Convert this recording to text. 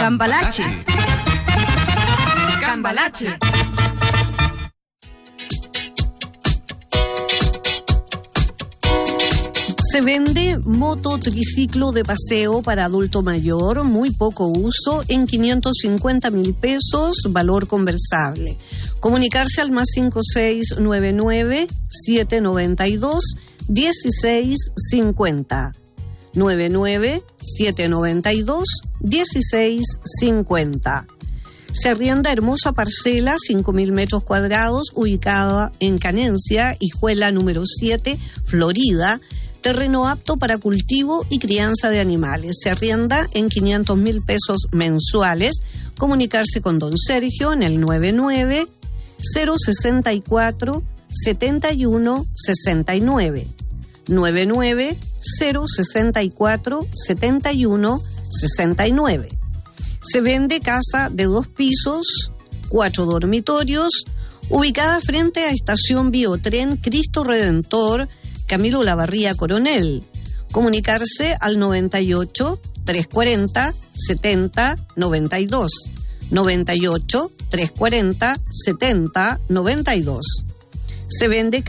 Cambalache. Cambalache. Se vende moto triciclo de paseo para adulto mayor, muy poco uso, en 550.000 pesos, valor conversable. Comunicarse al +5699 792 1650. 99 792 1650. Se arrienda hermosa parcela, 5.000 metros cuadrados, ubicada en Canencia, Hijuela número 7, Florida. Terreno apto para cultivo y crianza de animales. Se arrienda en 500.000 pesos mensuales. Comunicarse con don Sergio en el 99 064 71 69. 99 064 71 69. Se vende casa de 2 pisos, 4 dormitorios, ubicada frente a Estación Biotren Cristo Redentor, Camilo Lavarría Coronel. Comunicarse al 98 340 70 92. 98 340 70 92. Se vende